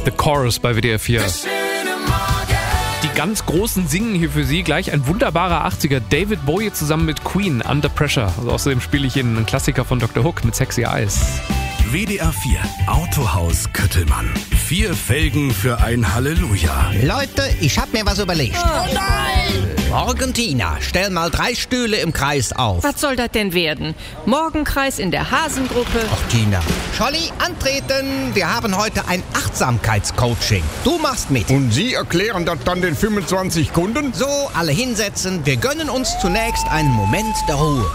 The Chorus bei WDR 4. Die ganz Großen singen hier für Sie gleich ein wunderbarer 80er. David Bowie zusammen mit Queen, Under Pressure. Also außerdem spiele ich Ihnen einen Klassiker von Dr. Hook mit Sexy Eyes. WDR 4 Autohaus Köttelmann. 4 Felgen für ein Halleluja. Leute, ich hab mir was überlegt. Oh nein! Morgen, Tina, stell mal 3 Stühle im Kreis auf. Was soll das denn werden? Morgenkreis in der Hasengruppe? Ach, Tina. Scholli, antreten. Wir haben heute ein Achtsamkeitscoaching. Du machst mit. Und Sie erklären das dann den 25 Kunden? So, alle hinsetzen. Wir gönnen uns zunächst einen Moment der Ruhe.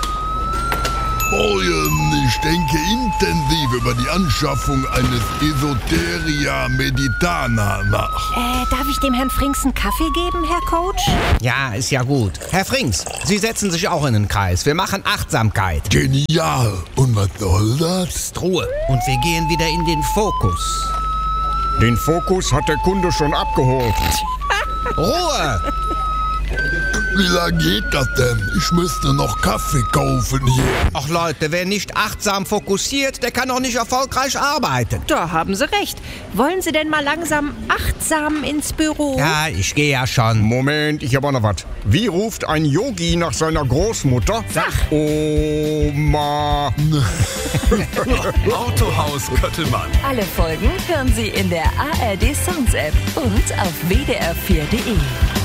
Ich denke intensiv über die Anschaffung eines Esoteria Meditana nach. Darf ich dem Herrn Frings einen Kaffee geben, Herr Coach? Ja, ist ja gut. Herr Frings, Sie setzen sich auch in den Kreis. Wir machen Achtsamkeit. Genial. Und was soll das? Ruhe. Und wir gehen wieder in den Fokus. Den Fokus hat der Kunde schon abgeholt. Ruhe! Wie lange geht das denn? Ich müsste noch Kaffee kaufen hier. Ach Leute, wer nicht achtsam fokussiert, der kann auch nicht erfolgreich arbeiten. Da haben Sie recht. Wollen Sie denn mal langsam achtsam ins Büro? Ja, ich gehe ja schon. Moment, ich hab auch noch was. Wie ruft ein Yogi nach seiner Großmutter? Sag. Oma. Autohaus Köttelmann. Alle Folgen hören Sie in der ARD Sounds App und auf wdr4.de.